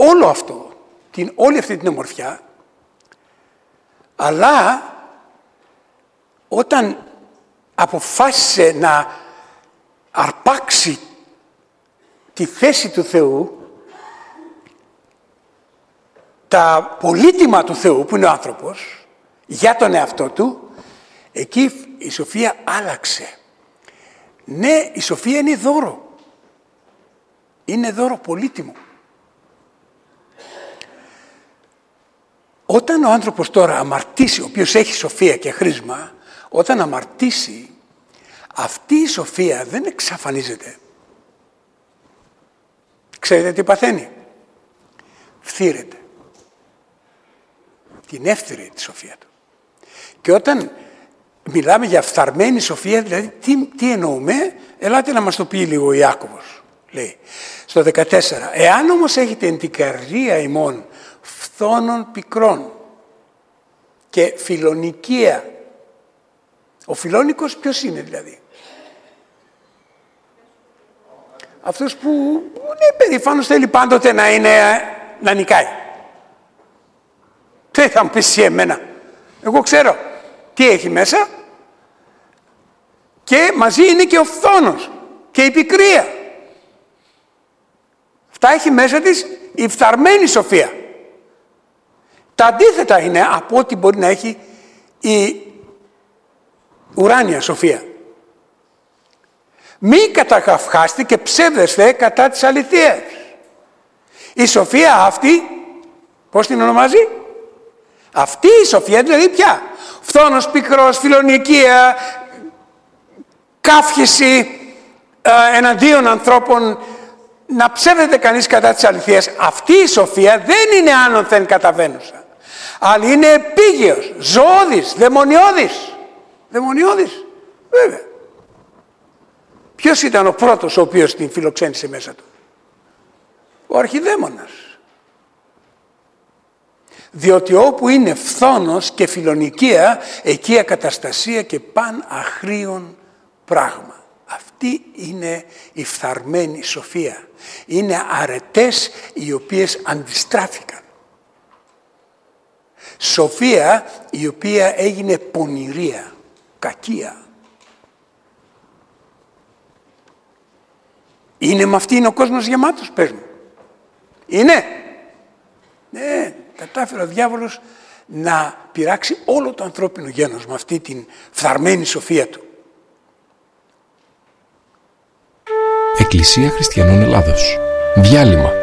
όλο αυτό, όλη αυτή την ομορφιά, αλλά όταν αποφάσισε να αρπάξει τη θέση του Θεού, τα πολύτιμα του Θεού που είναι ο άνθρωπος, για τον εαυτό του, εκεί η σοφία άλλαξε. Ναι, η σοφία είναι δώρο. Είναι δώρο πολύτιμο. Όταν ο άνθρωπος τώρα αμαρτήσει, ο οποίος έχει σοφία και χρήσμα, όταν αμαρτήσει, αυτή η σοφία δεν εξαφανίζεται. Ξέρετε τι παθαίνει? Φθήρεται. Την εύθυρε τη σοφία του. Και όταν μιλάμε για φθαρμένη σοφία, δηλαδή τι εννοούμε? Ελάτε να μας το πει λίγο ο Ιάκωβος. Λέει στο 14, εάν όμως έχετε εν την καρδία ημών φθόνων πικρών και φιλονικία. Ο φιλόνικος ποιος είναι δηλαδή? Αυτός που είναι περήφανος, θέλει πάντοτε να νικάει. Τι θα μου πεις εσύ εμένα? Εγώ ξέρω τι έχει μέσα, και μαζί είναι και ο φθόνος και η πικρία. Αυτά έχει μέσα της η φθαρμένη σοφία. Τα αντίθετα είναι από ό,τι μπορεί να έχει η ουράνια σοφία. Μη κατακαυχάστε και ψεύδεστε κατά της αληθείας. Η σοφία αυτή, πώς την ονομάζει? Αυτή η σοφία δηλαδή ποια? Φθόνος πικρός, φιλονικία, καύχηση εναντίον ανθρώπων, να ψεύδεται κανείς κατά της αληθείας. Αυτή η σοφία δεν είναι άνωθεν καταβαίνουσα, αλλά είναι επίγειος, ζωώδης, δαιμονιώδης. Δαιμονιώδης, βέβαια. Ποιος ήταν ο πρώτος ο οποίος την φιλοξένησε μέσα του? Ο αρχιδαίμονας. Διότι όπου είναι φθόνος και φιλονικία, εκεί ακαταστασία και παν αχρίων πράγμα. Αυτή είναι η φθαρμένη σοφία. Είναι αρετές οι οποίες αντιστράφηκαν. Σοφία η οποία έγινε πονηρία, κακία. Είναι με αυτήν ο κόσμος γεμάτος, πες μου? Είναι? Ναι, κατάφερε ο διάβολος να πειράξει όλο το ανθρώπινο γένος με αυτή την φθαρμένη σοφία του. Εκκλησία Χριστιανών Ελλάδος. Διάλειμμα.